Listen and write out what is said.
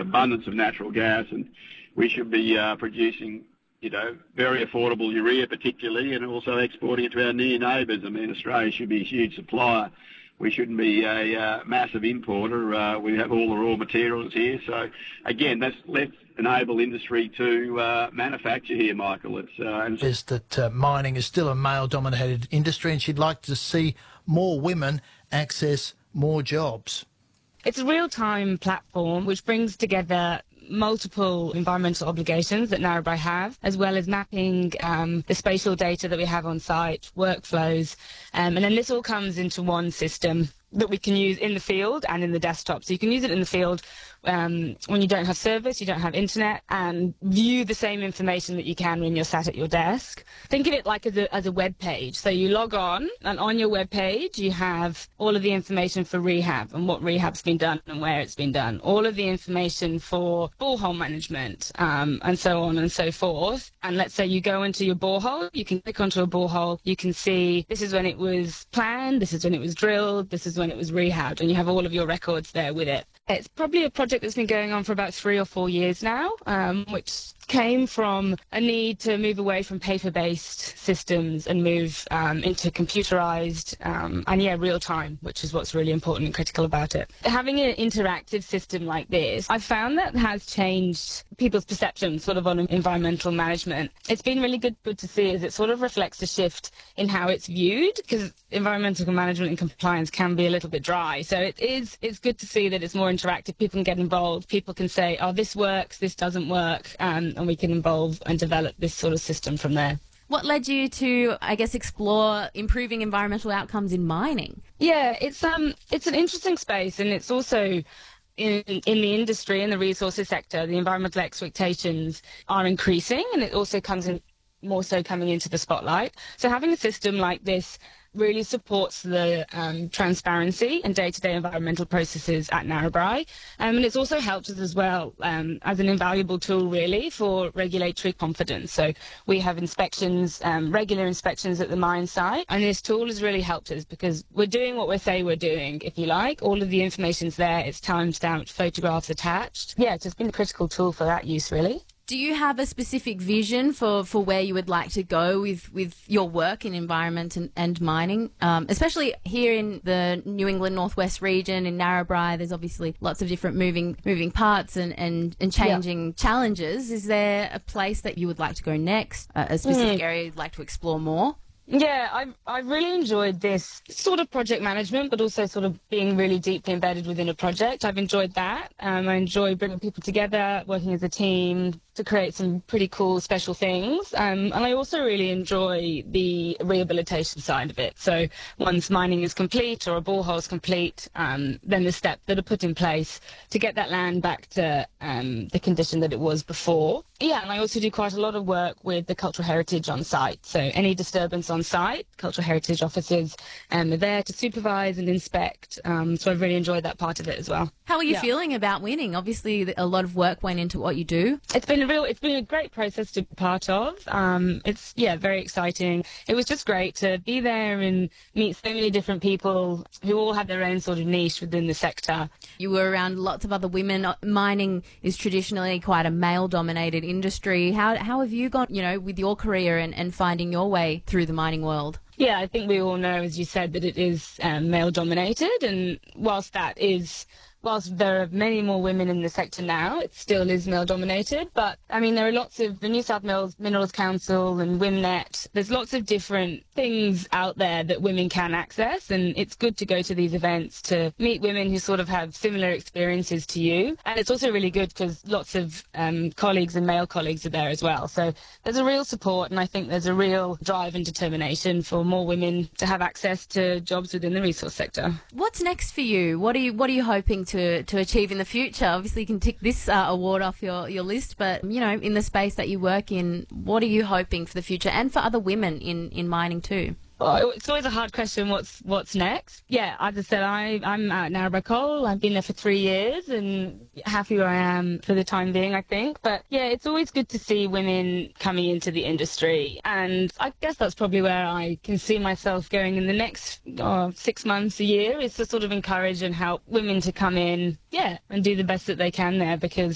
abundance of natural gas, and we should be producing, very affordable urea particularly, and also exporting it to our near neighbours. I mean, Australia should be a huge supplier. We shouldn't be a massive importer. We have all the raw materials here. So, again, let's enable industry to manufacture here, Michael. Is that mining is still a male-dominated industry, and she'd like to see more women access more jobs. It's a real-time platform which brings together multiple environmental obligations that Narrabri have, as well as mapping the spatial data that we have on site, workflows, and then this all comes into one system that we can use in the field and in the desktop. So you can use it in the field when you don't have service, you don't have internet, and view the same information that you can when you're sat at your desk. Think of it like as a web page. So you log on, and on your web page you have all of the information for rehab and what rehab's been done and where it's been done, all of the information for borehole management, and so on and so forth. And let's say you go into your borehole, you can click onto a borehole, you can see this is when it was planned, this is when it was drilled, this is when it was rehabbed, and you have all of your records there with it. It's probably a project that's been going on for about 3 or 4 years now, which came from a need to move away from paper-based systems and move into computerized and real-time, which is what's really important and critical about it. Having an interactive system like this, I've found that has changed people's perception sort of on environmental management. It's been really good to see as it sort of reflects a shift in how it's viewed, because environmental management and compliance can be a little bit dry. So it's good to see that it's more interactive. People can get involved. People can say, oh, this works, this doesn't work, and we can involve and develop this sort of system from there. What led you to, I guess, explore improving environmental outcomes in mining? Yeah, it's an interesting space, and it's also in the industry, in the resources sector, the environmental expectations are increasing, and it also comes in more so coming into the spotlight. So having a system like this really supports the transparency and day-to-day environmental processes at Narrabri. And it's also helped us as well as an invaluable tool, really, for regulatory confidence. So we have inspections, regular inspections at the mine site, and this tool has really helped us because we're doing what we say we're doing, if you like. All of the information's there, it's time-stamped, photographs attached. Yeah, it's just been a critical tool for that use, really. Do you have a specific vision for where you would like to go with your work in environment and mining? Especially here in the New England Northwest region, in Narrabri, there's obviously lots of different moving parts and changing challenges. Is there a place that you would like to go next, a specific area you'd like to explore more? Yeah, I've really enjoyed this sort of project management, but also sort of being really deeply embedded within a project. I've enjoyed that. I enjoy bringing people together, working as a team to create some pretty cool special things. And I also really enjoy the rehabilitation side of it. So once mining is complete or a borehole is complete, then the steps that are put in place to get that land back to the condition that it was before. Yeah, and I also do quite a lot of work with the cultural heritage on site. So any disturbance on site, cultural heritage officers are there to supervise and inspect. So I've really enjoyed that part of it as well. How are you feeling about winning? Obviously, a lot of work went into what you do. It's been a great process to be part of. It's very exciting. It was just great to be there and meet so many different people who all have their own sort of niche within the sector. You were around lots of other women. Mining is traditionally quite a male-dominated industry. How have you gone, with your career and finding your way through the mining world? Yeah, I think we all know, as you said, that it is male-dominated, and whilst there are many more women in the sector now, it still is male-dominated. But, there are lots of the New South Wales Minerals Council and WIMNET. There's lots of different things out there that women can access, and it's good to go to these events to meet women who sort of have similar experiences to you. And it's also really good because lots of colleagues and male colleagues are there as well. So there's a real support, and I think there's a real drive and determination for more women to have access to jobs within the resource sector. What's next for you? What are you hoping to achieve in the future? Obviously, you can tick this award off your list, but in the space that you work in, what are you hoping for the future and for other women in mining too? Oh, it's always a hard question. What's next? Yeah, as I said, I'm at Narrabri Coal. I've been there for 3 years and happy where I am for the time being, I think. But yeah, it's always good to see women coming into the industry, and I guess that's probably where I can see myself going in the next 6 months, a year, is to sort of encourage and help women to come in, and do the best that they can there, because